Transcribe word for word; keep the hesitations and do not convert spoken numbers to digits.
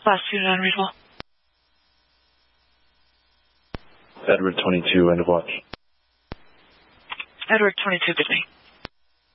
Last unit unreadable. Edward twenty-two, end of watch. Edward twenty-two, good me.